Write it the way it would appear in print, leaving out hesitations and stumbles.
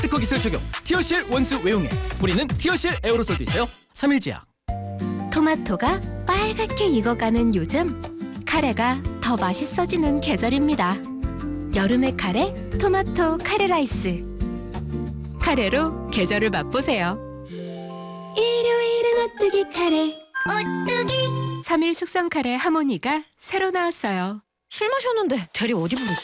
특허 기술 적용 티어실 원수 외용액, 뿌리는 티어실 에어로솔도 있어요. 3일제약. 토마토가 빨갛게 익어가는 요즘, 카레가 더 맛있어지는 계절입니다. 여름의 카레, 토마토 카레 라이스. 카레로 계절을 맛보세요. 일요일은 오뚜기 카레. 오뚜기. 3일 숙성 카레 하모니가 새로 나왔어요. 술 마셨는데 대리 어디 부르지?